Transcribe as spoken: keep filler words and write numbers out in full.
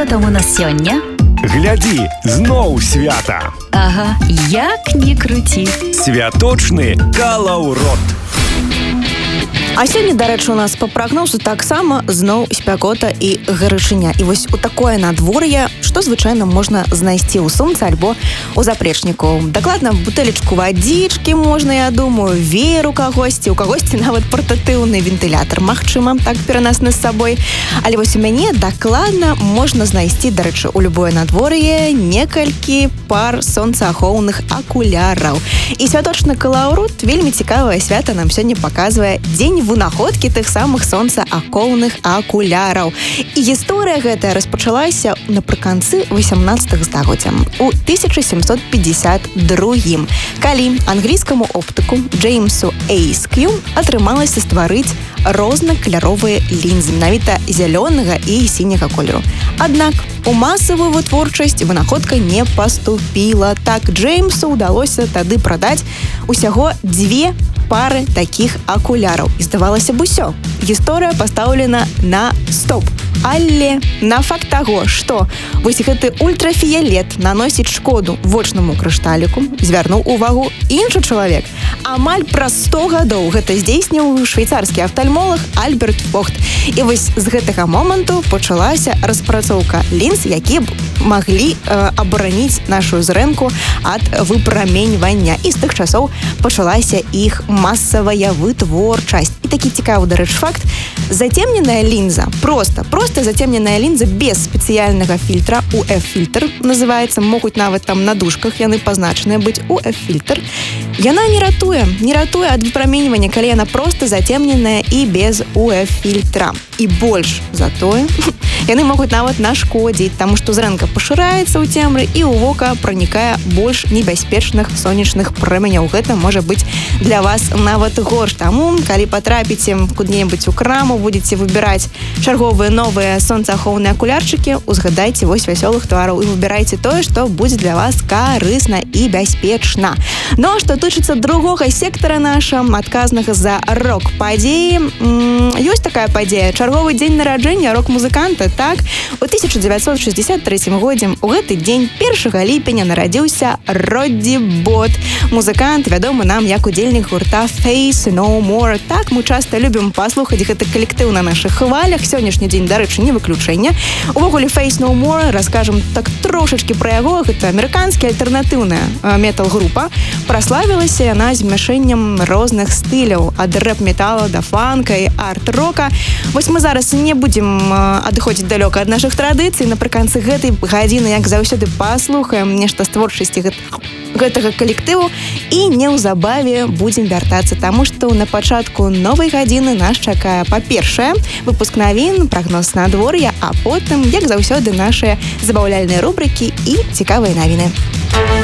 Што там у нас сёння? Глядзі, зноў свята. Ага, як не круці. Святочны калаўрот. А сёння, дарэчы, у нас па прагнозу таксама зноў спякота і гарачыня. І вось у такое надвор'е, што звычайна можна знайсці ў сумцы альбо ў запрэчніку. Дакладна, бутэлечку вадзічкі можна, я думаю, веер у кагосьці, у кагосьці нават партатыўны вентылятар, магчыма, так перанесны з сабой. Але вось у мяне дакладна можна знайсці, дарэчы, у любое надвор'е некалькі пар сонцаахоўных акуляраў. І святочны калаўрот, вельмі цікавае свята нам сёння паказвае дзень вынаходкі тых самых сонцаахоўных акуляраў. І гісторыя гэтая распачалася напрыканцы васямнаццатага стагоддзя, у тысяча сямсот пятьдесят другім, калі англійскаму оптыку Джеймсу Эйск'ю атрымалася стварыць рознакаляровыя лінзы, менавіта зялёнага і сіняга колеру. Аднак у масавую вытворчасць вынаходка не паступіла. Так Джеймсу ўдалося тады прадаць усяго дзве пары такіх акуляраў. І здавалася б усё. Гісторыя пастаўлена на стоп. Але на факт таго, што вось гэты ультрафіялет наносіць шкоду вочнаму крышталіку, звярнуў увагу іншы чалавек. Амаль праз сто гадоў гэта здзейсніў швейцарскі афтальмолог Альберт Фохт. І вось з гэтага моманту пачалася распрацоўка лінз, якія б маглі э, абараніць нашу зрэнку ад выпраменьвання. І з тых часоў пачалася іх масавая вытворчасць. І такі цікавы, дарэчы, факт. Зацемненая лінза, проста, проста зацемненая лінза без спецыяльнага фільтра, ю эф-фільтр называецца, могуць нават там на дужках яны пазначаныя быць ю эф-фільтр. Яна не ратуе, не ратуе ад выпраменьвання, калі яна проста зацемненая і без ю эф-фільтра. І больш за тое, яны могуць нават нашкодзіць, таму што зрэнка пашыраецца ў цемры і ў вока пранікае больш небяспечных сонечных праменяў. Гэта можа быць для вас нават горш. Таму, калі патрапіце куды-небудзь у краму, будете выбіраць чарговыя новыя сонцаахоўныя акулярчыкі, узгадайце вось вясёлых твараў і выбірайце тое, што будзе для вас карысна і бяспечна. Ну, а што тычыцца другога сектара наша, адказнага за рок-падзеі, ёсць такая падзея, чарговы дзень нараджэння рок-музыканта, так? У тысяча дзевяцьсот шэсцьдзесят трэцім годзе у гэты дзень першага ліпеня нарадзіўся Родді Бот. Музыкант, вядомы нам як удзельнік гурта Faith No More. Так, мы часта любім паслухаць гэты калектыў на нашых хвалях. Сённяшні дзень, дарэчы, не выключэнне. Увогуле Faith No More, раскажам так трошачкі пра яго. Гэта амерыканскі альтэрнатыўная метал-група. Праславілася яна змяшэннем розных стыляў, ад рэп-метала да фанка і арт-рока. Вось мы зараз не будзем адыходзіць далёка ад нашых традыцый. Напрыканцы гэтай гадзіны, як заўсёды, паслухаем нешта з творчасці гэтага калектыву і неўзабаве будзем вяртацца, таму што на пачатку новай гадзіны нас чакае, па-першае, выпуск навін, прагноз надвор'я, а потым, як заўсёды, нашыя забаўляльныя рубрыкі і цікавыя навіны.